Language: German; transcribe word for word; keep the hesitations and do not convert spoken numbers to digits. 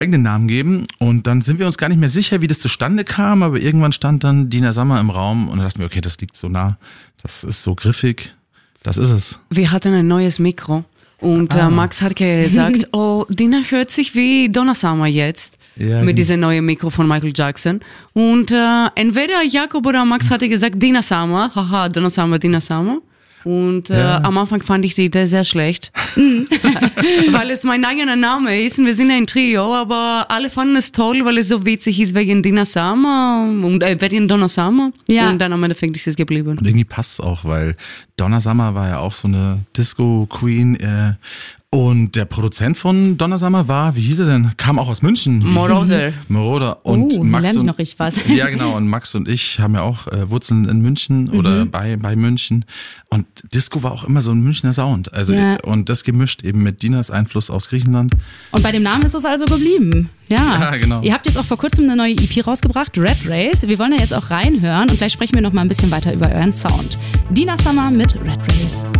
eigenen Namen geben und dann sind wir uns gar nicht mehr sicher, wie das zustande kam, aber irgendwann stand dann Dina Summer im Raum und dann dachten wir, okay, das liegt so nah, das ist so griffig, das ist es. Wir hatten ein neues Mikro und ah. äh, Max hat gesagt, oh, Dina hört sich wie Donna Summer jetzt. Ja, mit diesem neuen Mikro von Michael Jackson. Und äh, entweder Jakob oder Max hatte gesagt, Dina Summer, haha, Donna Summer, Dina Summer. Und äh, ja. am Anfang fand ich die Idee sehr schlecht, weil es mein eigener Name ist und wir sind ein Trio, aber alle fanden es toll, weil es so witzig ist wegen Dina Summer und äh, wegen Donna Summer. Ja. Und dann am Endeffekt ist es geblieben. Und irgendwie passt es auch, weil Donna Summer war ja auch so eine Disco-Queen äh, und der Produzent von Donna Summer war, wie hieß er denn? Kam auch aus München. Moroder. Moroder. Und oh, Max lerne ich und, noch richtig was. Ja, genau. Und Max und ich haben ja auch äh, Wurzeln in München oder mhm. bei bei München. Und Disco war auch immer so ein Münchner Sound. Also ja. Und das gemischt eben mit Dinas Einfluss aus Griechenland. Und bei dem Namen ist es also geblieben. Ja. Ja, genau. Ihr habt jetzt auch vor kurzem eine neue E P rausgebracht, Red Race. Wir wollen da jetzt auch reinhören und gleich sprechen wir noch mal ein bisschen weiter über euren Sound. Dina Summer mit Red Race.